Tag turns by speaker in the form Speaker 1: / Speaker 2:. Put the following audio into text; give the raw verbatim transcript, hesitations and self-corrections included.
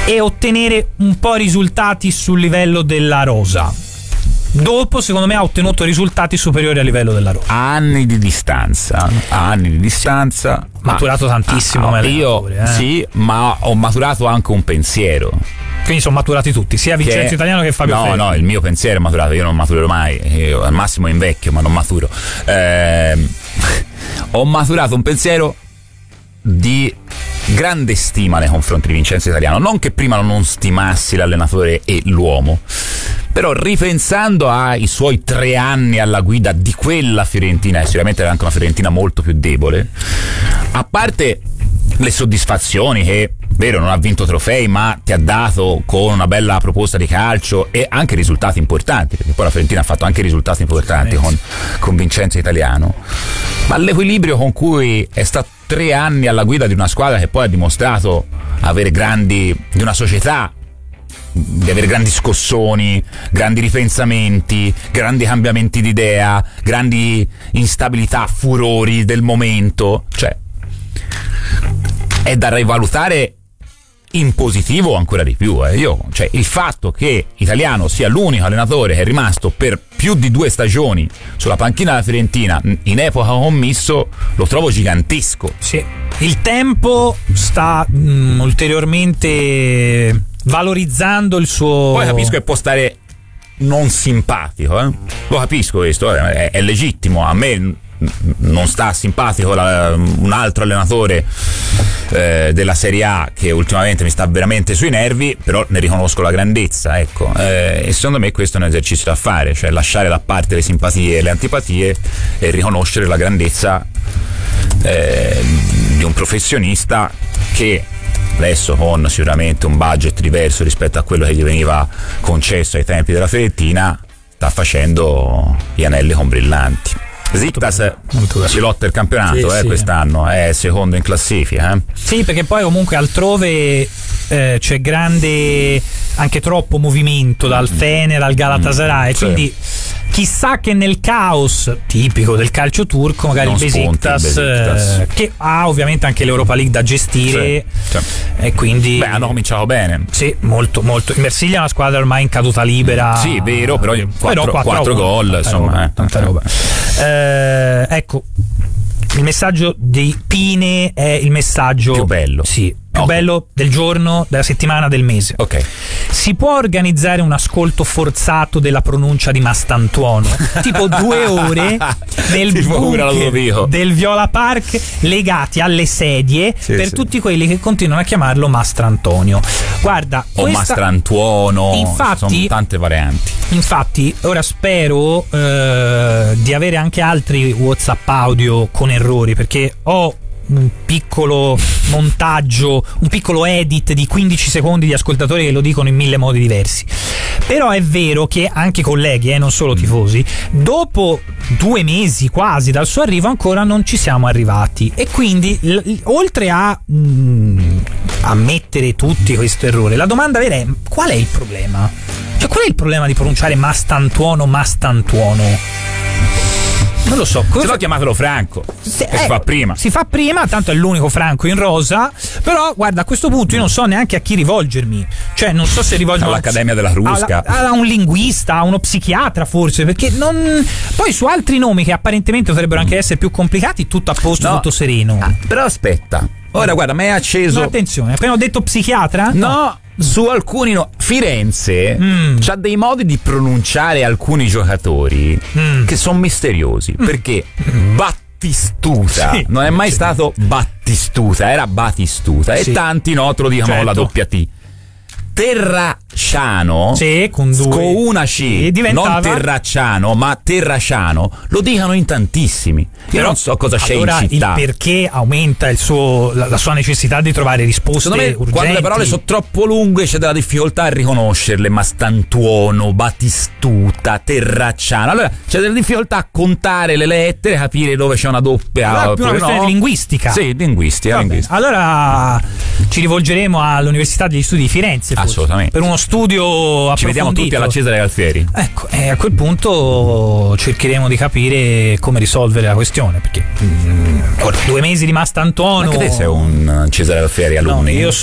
Speaker 1: e ottenere un po' risultati sul livello della rosa. Dopo, secondo me, ha ottenuto risultati superiori a livello della rosa.
Speaker 2: Anni di distanza, anni di distanza.
Speaker 1: Maturato tantissimo.
Speaker 2: Ah,
Speaker 1: ma
Speaker 2: io
Speaker 1: eh.
Speaker 2: sì, ma ho maturato anche un pensiero.
Speaker 1: Quindi sono maturati tutti, sia Vincenzo
Speaker 2: che,
Speaker 1: Italiano che Fabio
Speaker 2: no,
Speaker 1: Ferri.
Speaker 2: No, il mio pensiero è maturato, io non maturerò mai, io al massimo invecchio, ma non maturo. Eh, ho maturato un pensiero di grande stima nei confronti di Vincenzo Italiano, non che prima non stimassi l'allenatore e l'uomo, però ripensando ai suoi tre anni alla guida di quella Fiorentina, e sicuramente era anche una Fiorentina molto più debole, a parte le soddisfazioni che, vero, non ha vinto trofei, ma ti ha dato con una bella proposta di calcio e anche risultati importanti, perché poi la Fiorentina ha fatto anche risultati importanti con, con Vincenzo Italiano, ma l'equilibrio con cui è stato tre anni alla guida di una squadra che poi ha dimostrato avere grandi, di una società, di avere grandi scossoni, grandi ripensamenti, grandi cambiamenti di idea, grandi instabilità, furori del momento, cioè è da rivalutare in positivo ancora di più. Eh. Io, cioè, il fatto che Italiano sia l'unico allenatore che è rimasto per più di due stagioni sulla panchina della Fiorentina in epoca commisso lo trovo gigantesco.
Speaker 1: Sì. Il tempo sta mh, ulteriormente valorizzando il suo.
Speaker 2: Poi capisco che può stare non simpatico, eh. Lo capisco questo, eh. è, è legittimo. A me non sta simpatico la, un altro allenatore eh, della Serie A che ultimamente mi sta veramente sui nervi, però ne riconosco la grandezza, ecco, eh, e secondo me questo è un esercizio da fare, cioè lasciare da parte le simpatie e le antipatie e riconoscere la grandezza eh, di un professionista che adesso, con sicuramente un budget diverso rispetto a quello che gli veniva concesso ai tempi della Fiorentina, sta facendo gli anelli con brillanti. Zittas si lotta il campionato, sì, eh, sì. Quest'anno è secondo in classifica, eh.
Speaker 1: Sì, perché poi comunque altrove eh, c'è grande, anche troppo movimento dal Fener al Galatasaray, mm, quindi sì. Chissà che nel caos tipico del calcio turco magari il Besiktas, Besiktas. Eh, che ha ovviamente anche l'Europa League da gestire, sì, sì. E quindi
Speaker 2: beh, hanno cominciato bene,
Speaker 1: sì, molto molto. Il Marsiglia è una squadra ormai in caduta libera,
Speaker 2: sì, è vero, però quattro gol, insomma,
Speaker 1: roba, tanta roba. Eh, ecco, il messaggio di Pine è il messaggio
Speaker 2: più bello,
Speaker 1: sì, più
Speaker 2: okay.
Speaker 1: bello del giorno, della settimana, del mese.
Speaker 2: Ok.
Speaker 1: Si può organizzare un ascolto forzato della pronuncia di Mastantuono, tipo due ore nel bunker del Viola Park, legati alle sedie, sì, per sì. tutti quelli che continuano a chiamarlo Mastrantonio. Guarda,
Speaker 2: o
Speaker 1: questa...
Speaker 2: Mastrantuono,
Speaker 1: infatti,
Speaker 2: sono tante varianti.
Speaker 1: Infatti, ora spero eh, di avere anche altri WhatsApp audio con errori, perché ho un piccolo montaggio, un piccolo edit di quindici secondi di ascoltatori che lo dicono in mille modi diversi. Però è vero che anche colleghi, eh, non solo tifosi, dopo due mesi quasi dal suo arrivo ancora non ci siamo arrivati, e quindi l- oltre a mh, ammettere tutti questo errore, la domanda vera è: qual è il problema? Cioè, qual è il problema di pronunciare Mastantuono Mastantuono? Non lo so.
Speaker 2: Se no chiamatelo Franco. Se, eh, si fa prima.
Speaker 1: Si fa prima, tanto è l'unico Franco in rosa. Però guarda, a questo punto io non so neanche a chi rivolgermi. Cioè, non so se rivolgermi
Speaker 2: all'Accademia della Crusca,
Speaker 1: a, a un linguista, a uno psichiatra forse, perché non. Poi su altri nomi che apparentemente potrebbero anche essere più complicati, tutto a posto, no, tutto sereno.
Speaker 2: Ah, però aspetta. Ora guarda, mi è acceso.
Speaker 1: No, attenzione, appena ho detto psichiatra?
Speaker 2: No. no. Su alcuni no. Firenze mm. c'ha dei modi di pronunciare alcuni giocatori mm. che sono misteriosi, mm. perché Battistuta sì. non è mai stato Battistuta, era Batistuta, sì. e tanti no te lo dicono certo. con la doppia T. Terracciano,
Speaker 1: sì, con, due.
Speaker 2: con una C, sì, non Terracciano ma Terracciano, lo dicono in tantissimi. Io però non so cosa c'è
Speaker 1: allora
Speaker 2: in città.
Speaker 1: Il perché aumenta il suo, la, la sua necessità di trovare risposte
Speaker 2: secondo me
Speaker 1: urgenti.
Speaker 2: Quando le parole sono troppo lunghe c'è della difficoltà a riconoscerle. Mastantuono, Batistuta, Terracciano. Allora c'è della difficoltà a contare le lettere, capire dove c'è una doppia.
Speaker 1: È più una questione
Speaker 2: no.
Speaker 1: linguistica.
Speaker 2: Sì, linguistica, linguistica.
Speaker 1: Allora ci rivolgeremo all'Università degli Studi di Firenze.
Speaker 2: Assolutamente.
Speaker 1: Per uno studio approfondito.
Speaker 2: Ci vediamo tutti alla Cesare Galfieri.
Speaker 1: Ecco, e a quel punto cercheremo di capire come risolvere la questione, perché mm, due mesi di Mastantuono.
Speaker 2: Ma che te sei un Cesare Galfieri alunni?
Speaker 1: No, io